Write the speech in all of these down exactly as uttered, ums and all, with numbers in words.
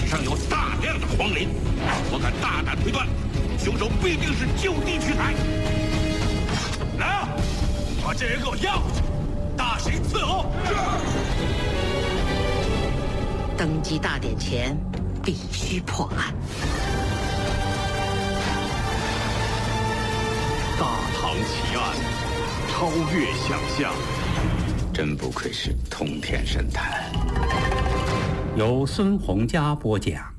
上有大量的荒林，我敢大胆推断，凶手必定是就地取材。来啊，把这人给我押回去，大刑伺候。 登基大典前必须破案。 大唐奇案，超越想象。 真不愧是通天神探。 由孙洪佳播讲。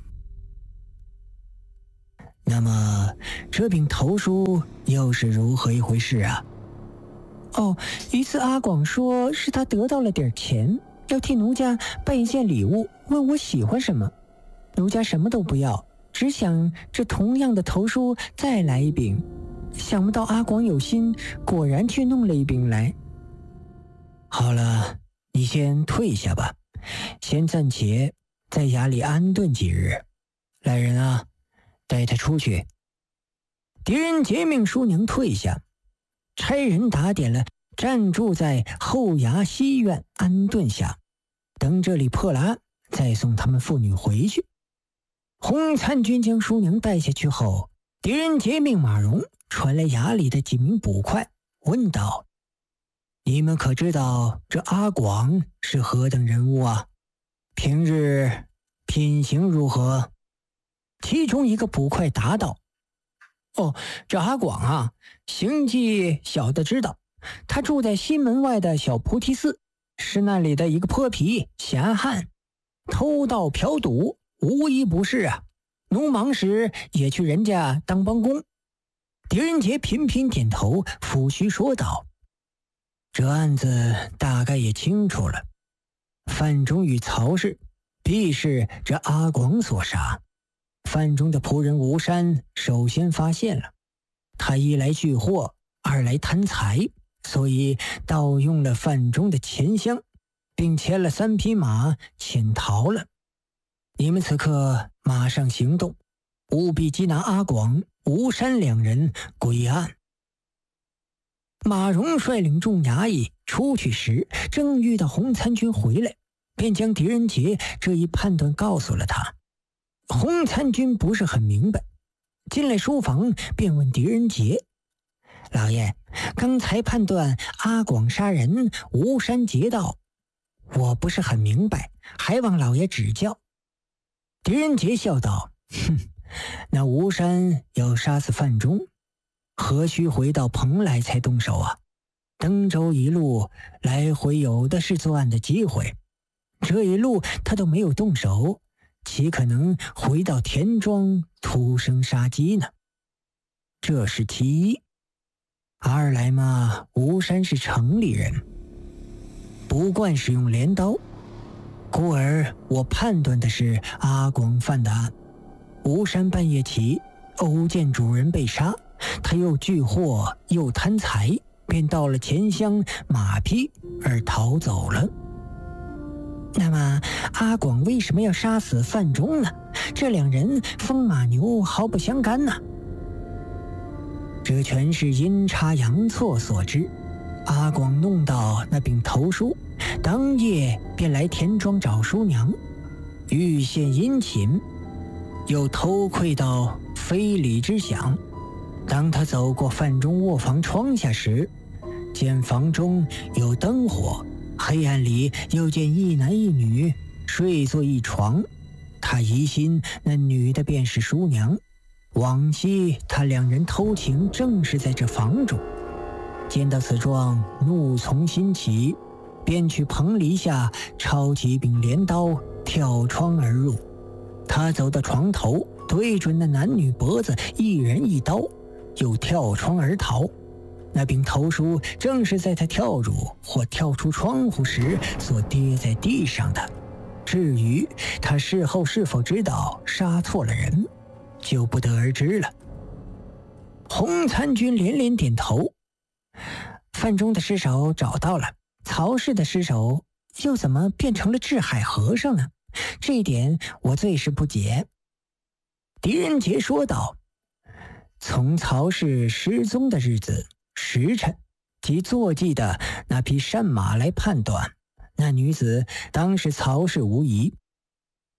那么这柄头书又是如何一回事啊？哦，一次阿广说是他得到了点钱，要替奴家办一件礼物，问我喜欢什么。奴家什么都不要，只想这同样的头书再来一柄。想不到阿广有心，果然去弄了一柄来。好了，你先退下吧，先暂且在衙里安顿几日。来人啊，带他出去。狄仁杰命叔娘退下，差人打点了，暂住在后衙西院安顿下，等这里破了案，再送他们父女回去。洪参军将叔娘带下去后，狄仁杰命马荣传来衙里的几名捕快，问道：你们可知道这阿广是何等人物啊？平日品行如何？其中一个捕快答道：哦，这阿广啊，行迹小的知道，他住在西门外的小菩提寺，是那里的一个泼皮闲汉，偷盗嫖赌无一不是啊，农忙时也去人家当帮工。狄仁杰频频点头，抚须说道：这案子大概也清楚了，范中与曹氏必是这阿广所杀。范中的仆人吴山首先发现了，他一来聚货，二来贪财，所以盗用了范中的钱箱，并牵了三匹马潜逃了。你们此刻马上行动，务必缉拿阿广、吴山两人归案。马荣率领众衙役出去时，正遇到洪参军回来，便将狄仁杰这一判断告诉了他。洪参军不是很明白，进来书房便问狄仁杰：老爷，刚才判断阿广杀人，吴山劫道，我不是很明白，还望老爷指教。狄仁杰笑道：哼，那吴山要杀死范中，何须回到蓬莱才动手啊？登州一路来回有的是作案的机会，这一路他都没有动手，岂可能回到田庄徒生杀机呢？这是其一。二来嘛，吴山是城里人，不惯使用镰刀，故而我判断的是阿广犯的案。吴山半夜起偶见主人被杀，他又聚货又贪财，便盗了钱箱马匹而逃走了。那么阿广为什么要杀死范中呢？这两人风马牛毫不相干呢、啊、这全是阴差阳错所致。阿广弄到那柄头书，当夜便来田庄找叔娘，欲献殷勤，又偷窥到非礼之想。当他走过范中卧房窗下时，见房中有灯火，黑暗里又见一男一女睡坐一床，他疑心那女的便是叔娘。往昔他两人偷情正是在这房中，见到此状，怒从心起，便去棚篱下抄起一柄镰刀，跳窗而入。他走到床头，对准那男女脖子，一人一刀，又跳窗而逃。那柄头书正是在他跳入或跳出窗户时所跌在地上的。至于他事后是否知道杀错了人，就不得而知了。洪参军连连点头。范中的尸首找到了，曹氏的尸首又怎么变成了智海和尚呢？这一点我最是不解。狄仁杰说道：从曹氏失踪的日子、时辰及坐骑的那匹善马来判断，那女子当是曹氏无疑。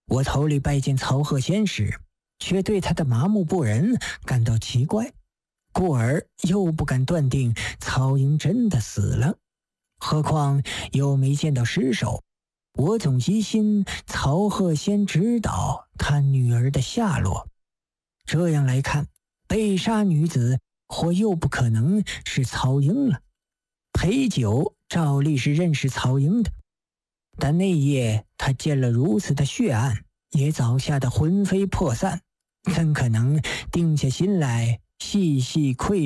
我头里拜见曹鹤仙时，却对他的麻木不仁感到奇怪，故而又不敢断定曹营真的死了。何况又没见到尸首，我总疑心曹鹤仙知道他女儿的下落。这样来看，被杀女子或又不可能是曹英了。裴九照例是认识曹英的，但那夜他见了如此的血案，也早吓得魂飞魄散，怎可能定下心来细细窥